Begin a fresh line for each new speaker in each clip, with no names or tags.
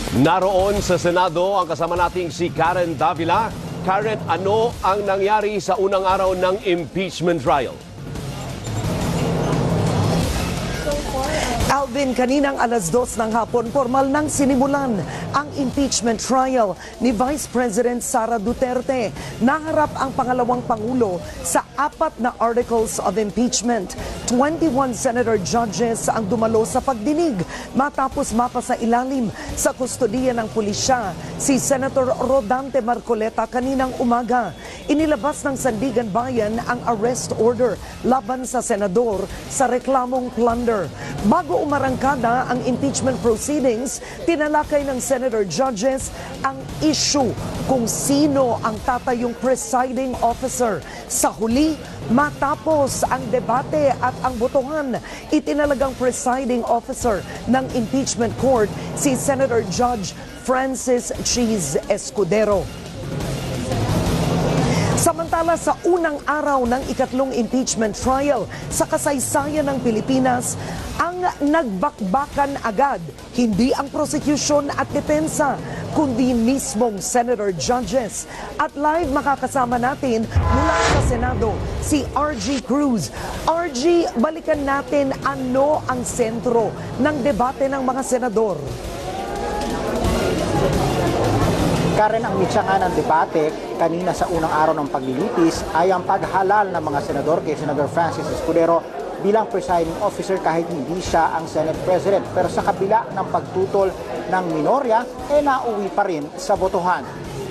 Naroon sa Senado ang kasama nating si Karen Davila. Karen, ano ang nangyari sa unang araw ng impeachment trial?
Alvin, kaninang alas 2 ng hapon, formal nang sinimulan ang impeachment trial ni Vice President Sara Duterte. Naharap ang pangalawang Pangulo sa 4 na articles of impeachment. 21 senator judges ang dumalo sa pagdinig matapos mapasa ilalim sa kustodiya ng pulisya si Senator Rodante Marcoleta kaninang umaga. Inilabas ng Sandigan Bayan ang arrest order laban sa senador sa reklamong plunder. Bago umarangkada ang impeachment proceedings, tinalakay ng senator judges ang issue kung sino ang tatayong presiding officer. Sa huli, matapos ang debate at ang botohan, itinalagang presiding officer ng impeachment court si Senator Judge Francis Cheese Escudero. Samantala, sa unang araw ng ikatlong impeachment trial sa kasaysayan ng Pilipinas, ang nagbakbakan agad, hindi ang prosecution at depensa, kundi mismong senator judges. At live makakasama natin mula sa Senado, si RG Cruz. RG, balikan natin ano ang sentro ng debate ng mga senador.
Karen, ang mitsa nga ng debate kanina sa unang araw ng paglilitis ay ang paghalal ng mga senador kay Senator Francis Escudero bilang presiding officer kahit hindi siya ang Senate President. Pero sa kabila ng pagtutol ng minorya, nauwi pa rin sa botohan.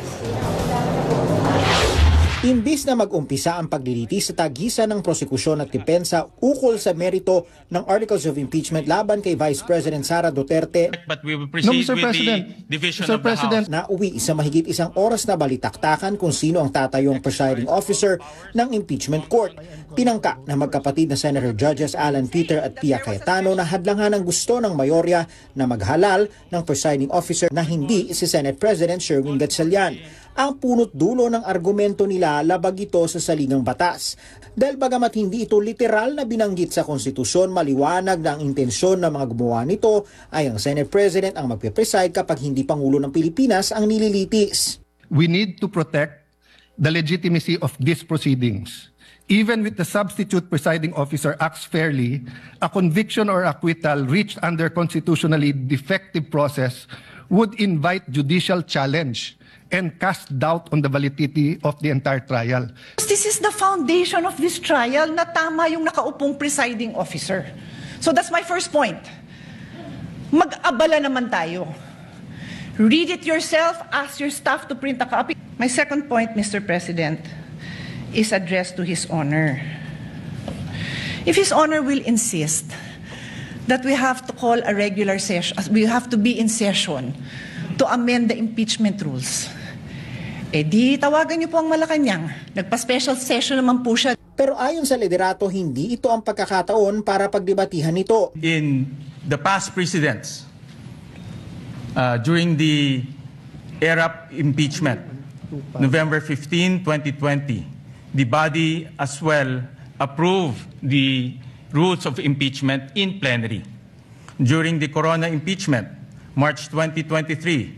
Imbis na mag-umpisa ang paglilitis sa tagisan ng prosekusyon at depensa ukol sa merito ng Articles of Impeachment laban kay Vice President Sara Duterte,
but we will proceed with the division of the House.
Nauwi sa mahigit isang oras na balitaktakan kung sino ang tatayong presiding officer ng impeachment court. Tinangka na magkapatid na Senator Judges Alan Peter at Pia Cayetano na hadlangan ang gusto ng mayorya na maghalal ng presiding officer na hindi si Senate President Sherwin Gatchalian. Ang punot dulo ng argumento nila labag ito sa saligang batas. Dahil bagamat hindi ito literal na binanggit sa konstitusyon, maliwanag na ang intensyon ng mga gumawa nito ay ang Senate President ang magpe-preside kapag hindi Pangulo ng Pilipinas ang nililitis.
We need to protect the legitimacy of these proceedings. Even with the substitute presiding officer acts fairly, a conviction or acquittal reached under constitutionally defective process would invite judicial challenge and cast doubt on the validity of the entire trial.
This is the foundation of this trial na tama yung nakaupong presiding officer. So that's my first point. Mag-abala naman tayo. Read it yourself, ask your staff to print a copy. My second point, Mr. President, is addressed to His Honor. If His Honor will insist that we have to call a regular session, we have to be in session to amend the impeachment rules, di tawagan niyo po ang Malacanang. Nagpa-special session naman po siya.
Pero ayon sa liderato, hindi ito ang pagkakataon para pagdebatihan ito.
In the past precedents, during the ERAP impeachment, November 15, 2020, the body as well approved the rules of impeachment in plenary. During the Corona impeachment, March 23,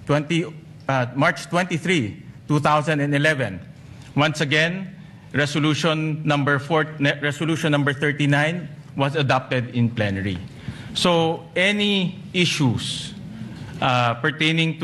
2011, once again, resolution number 39 was adopted in plenary. So any issues pertaining to